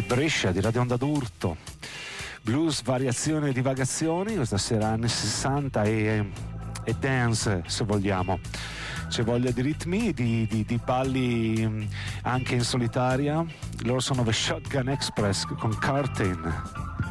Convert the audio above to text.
Brescia, di Radio Onda d'Urto. Blues, variazioni e divagazioni, questa sera anni 60 e dance, se vogliamo. C'è voglia di ritmi, di balli anche in solitaria. Loro sono The Shotgun Express con Curtain.